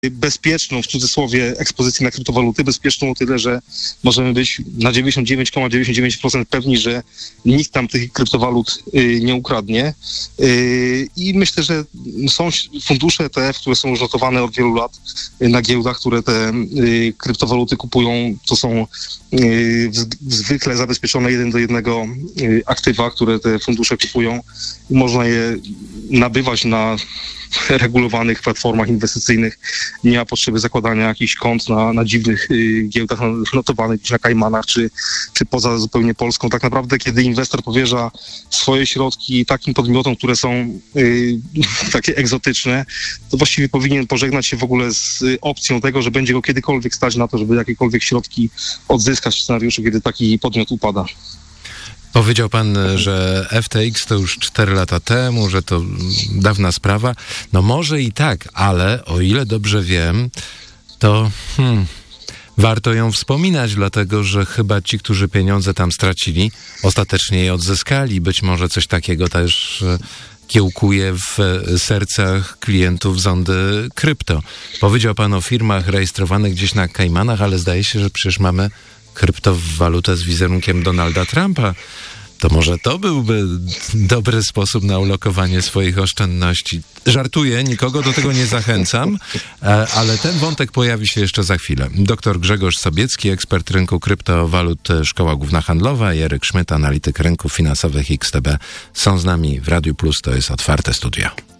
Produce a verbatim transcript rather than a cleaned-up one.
bezpieczną, w cudzysłowie, ekspozycję na kryptowaluty, bezpieczną o tyle, że możemy być na dziewięćdziesiąt dziewięć przecinek dziewięćdziesiąt dziewięć procent pewni, że nikt tam tych kryptowalut y, nie ukradnie. Y, I myślę, że są fundusze E T F, które są już notowane od wielu lat y, na giełdach, które te y, kryptowaluty kupują. To są y, zwykle zabezpieczone jeden do jednego y, aktywa, które te fundusze kupują. Można je nabywać na regulowanych platformach inwestycyjnych. Nie ma potrzeby zakładania jakichś kont na, na dziwnych y, giełdach notowanych na Kajmanach, czy, czy poza zupełnie Polską. Tak naprawdę, kiedy inwestor powierza swoje środki takim podmiotom, które są y, takie egzotyczne, to właściwie powinien pożegnać się w ogóle z y, opcją tego, że będzie go kiedykolwiek stać na to, żeby jakiekolwiek środki odzyskać w scenariuszu, kiedy taki podmiot upada. Powiedział pan, że F T X to już cztery lata temu, że to dawna sprawa. No może i tak, ale o ile dobrze wiem, to hmm, warto ją wspominać, dlatego że chyba ci, którzy pieniądze tam stracili, ostatecznie je odzyskali. Być może coś takiego też kiełkuje w sercach klientów zondy krypto. Powiedział pan o firmach rejestrowanych gdzieś na Kajmanach, ale zdaje się, że przecież mamy kryptowalutę z wizerunkiem Donalda Trumpa. To może to byłby dobry sposób na ulokowanie swoich oszczędności. Żartuję, nikogo do tego nie zachęcam, ale ten wątek pojawi się jeszcze za chwilę. Doktor Grzegorz Sobiecki, ekspert rynku kryptowalut, Szkoła Główna Handlowa, i Eryk Szmyt, analityk rynków finansowych X T B, są z nami w Radiu Plus. To jest Otwarte Studio.